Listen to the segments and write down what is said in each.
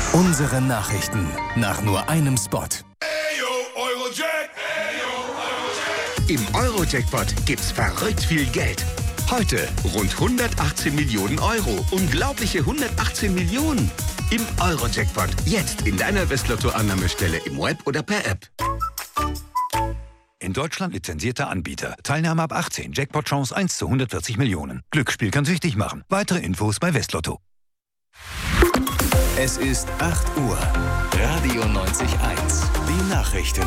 Unsere Nachrichten nach nur einem Spot. Im Euro-Jackpot gibt's verrückt viel Geld. Heute rund 118 Millionen Euro. Unglaubliche 118 Millionen. Im Euro-Jackpot. Jetzt in deiner Westlotto-Annahmestelle im Web oder per App. In Deutschland lizenzierter Anbieter. Teilnahme ab 18. Jackpot-Chance 1 zu 140 Millionen. Glücksspiel kann süchtig machen. Weitere Infos bei Westlotto. Es ist 8 Uhr. Radio 90.1. Die Nachrichten.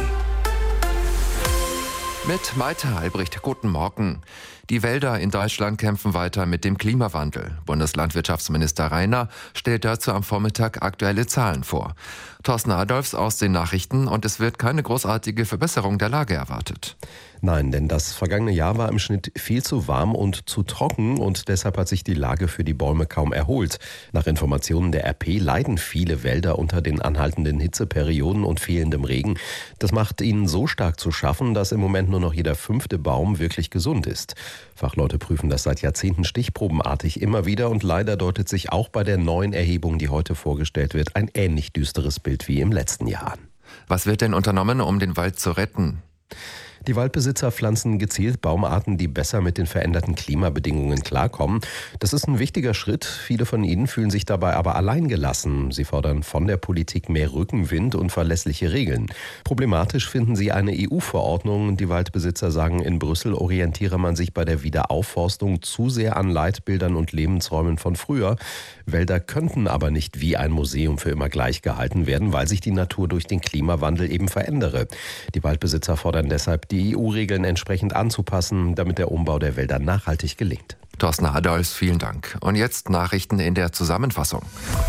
Mit Maite Albrecht, guten Morgen. Die Wälder in Deutschland kämpfen weiter mit dem Klimawandel. Bundeslandwirtschaftsminister Rainer stellt dazu am Vormittag aktuelle Zahlen vor. Thorsten Adolfs aus den Nachrichten, und es wird keine großartige Verbesserung der Lage erwartet. Nein, denn das vergangene Jahr war im Schnitt viel zu warm und zu trocken und deshalb hat sich die Lage für die Bäume kaum erholt. Nach Informationen der RP leiden viele Wälder unter den anhaltenden Hitzeperioden und fehlendem Regen. Das macht ihnen so stark zu schaffen, dass im Moment nur noch jeder 5. Baum wirklich gesund ist. Fachleute prüfen das seit Jahrzehnten stichprobenartig immer wieder und leider deutet sich auch bei der neuen Erhebung, die heute vorgestellt wird, ein ähnlich düsteres Bild wie im letzten Jahr. Was wird denn unternommen, um den Wald zu retten? Die Waldbesitzer pflanzen gezielt Baumarten, die besser mit den veränderten Klimabedingungen klarkommen. Das ist ein wichtiger Schritt. Viele von ihnen fühlen sich dabei aber alleingelassen. Sie fordern von der Politik mehr Rückenwind und verlässliche Regeln. Problematisch finden sie eine EU-Verordnung. Die Waldbesitzer sagen, in Brüssel orientiere man sich bei der Wiederaufforstung zu sehr an Leitbildern und Lebensräumen von früher. Wälder könnten aber nicht wie ein Museum für immer gleich gehalten werden, weil sich die Natur durch den Klimawandel eben verändere. Die Waldbesitzer fordern deshalb, die EU-Regeln entsprechend anzupassen, damit der Umbau der Wälder nachhaltig gelingt. Thorsten Adolfs, vielen Dank. Und jetzt Nachrichten in der Zusammenfassung.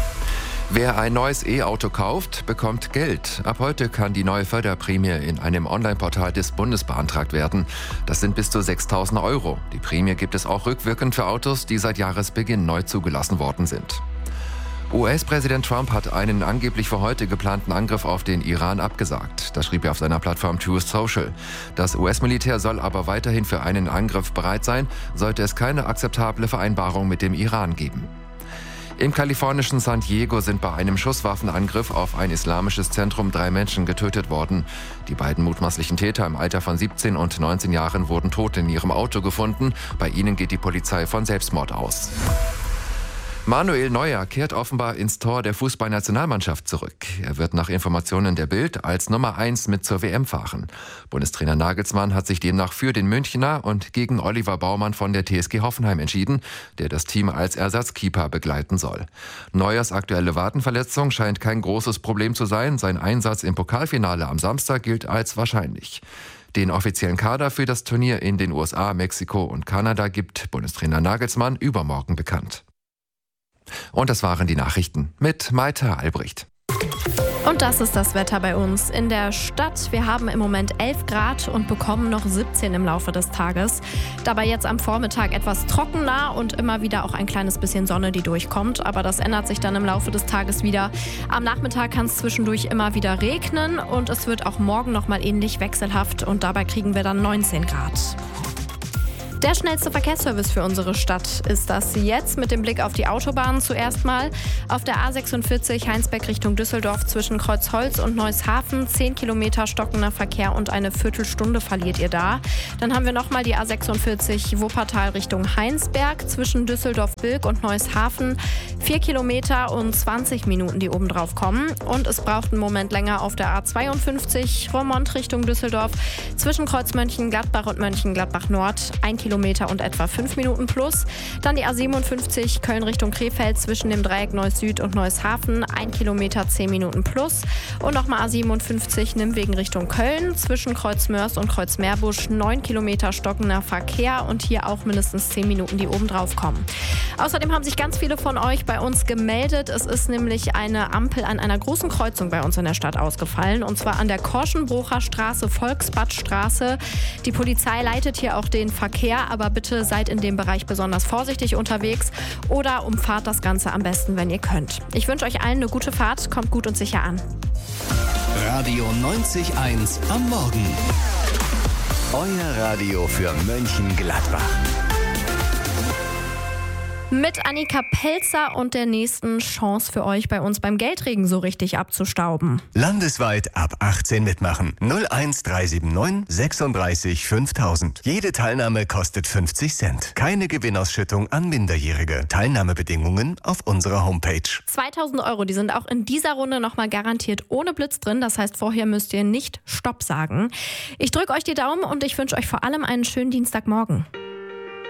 Wer ein neues E-Auto kauft, bekommt Geld. Ab heute kann die neue Förderprämie in einem Online-Portal des Bundes beantragt werden. Das sind bis zu 6.000 Euro. Die Prämie gibt es auch rückwirkend für Autos, die seit Jahresbeginn neu zugelassen worden sind. US-Präsident Trump hat einen angeblich für heute geplanten Angriff auf den Iran abgesagt. Das schrieb er auf seiner Plattform Truth Social. Das US-Militär soll aber weiterhin für einen Angriff bereit sein, sollte es keine akzeptable Vereinbarung mit dem Iran geben. Im kalifornischen San Diego sind bei einem Schusswaffenangriff auf ein islamisches Zentrum 3 Menschen getötet worden. Die beiden mutmaßlichen Täter im Alter von 17 und 19 Jahren wurden tot in ihrem Auto gefunden. Bei ihnen geht die Polizei von Selbstmord aus. Manuel Neuer kehrt offenbar ins Tor der Fußballnationalmannschaft zurück. Er wird nach Informationen der Bild als Nummer 1 mit zur WM fahren. Bundestrainer Nagelsmann hat sich demnach für den Münchner und gegen Oliver Baumann von der TSG Hoffenheim entschieden, der das Team als Ersatzkeeper begleiten soll. Neuers aktuelle Wadenverletzung scheint kein großes Problem zu sein. Sein Einsatz im Pokalfinale am Samstag gilt als wahrscheinlich. Den offiziellen Kader für das Turnier in den USA, Mexiko und Kanada gibt Bundestrainer Nagelsmann übermorgen bekannt. Und das waren die Nachrichten mit Maite Albrecht. Und das ist das Wetter bei uns in der Stadt. Wir haben im Moment 11 Grad und bekommen noch 17 im Laufe des Tages. Dabei jetzt am Vormittag etwas trockener und immer wieder auch ein kleines bisschen Sonne, die durchkommt. Aber das ändert sich dann im Laufe des Tages wieder. Am Nachmittag kann es zwischendurch immer wieder regnen und es wird auch morgen nochmal ähnlich wechselhaft und dabei kriegen wir dann 19 Grad. Der schnellste Verkehrsservice für unsere Stadt ist das jetzt mit dem Blick auf die Autobahnen zuerst mal. Auf der A46 Heinsberg Richtung Düsseldorf zwischen Kreuzholz und Neushafen 10 Kilometer stockender Verkehr und eine Viertelstunde verliert ihr da. Dann haben wir nochmal die A46 Wuppertal Richtung Heinsberg zwischen Düsseldorf-Bilk und Neushafen 4 Kilometer und 20 Minuten, die oben drauf kommen. Und es braucht einen Moment länger auf der A52 Roermond Richtung Düsseldorf zwischen Kreuz Mönchengladbach und Mönchengladbach Nord 1 Kilometer und etwa 5 Minuten plus. Dann die A57 Köln Richtung Krefeld zwischen dem Dreieck Neuss Süd und Neushafen 1 Kilometer 10 Minuten plus. Und nochmal A57 Nimwegen Richtung Köln zwischen Kreuz Mörs und Kreuz Meerbusch 9 Kilometer stockender Verkehr und hier auch mindestens 10 Minuten, die oben drauf kommen. Außerdem haben sich ganz viele von euch bei uns gemeldet. Es ist nämlich eine Ampel an einer großen Kreuzung bei uns in der Stadt ausgefallen und zwar an der Korschenbrucher Straße, Volksbadstraße. Die Polizei leitet hier auch den Verkehr, aber bitte seid in dem Bereich besonders vorsichtig unterwegs oder umfahrt das Ganze am besten, wenn ihr könnt. Ich wünsche euch allen eine gute Fahrt, kommt gut und sicher an. Radio 90.1 am Morgen. Euer Radio für Mönchengladbach. Mit Annika Pelzer und der nächsten Chance für euch, bei uns beim Geldregen so richtig abzustauben. Landesweit ab 18 mitmachen. 01379 36 5000. Jede Teilnahme kostet 50 Cent. Keine Gewinnausschüttung an Minderjährige. Teilnahmebedingungen auf unserer Homepage. 2.000 €, die sind auch in dieser Runde nochmal garantiert ohne Blitz drin. Das heißt, vorher müsst ihr nicht Stopp sagen. Ich drücke euch die Daumen und ich wünsche euch vor allem einen schönen Dienstagmorgen.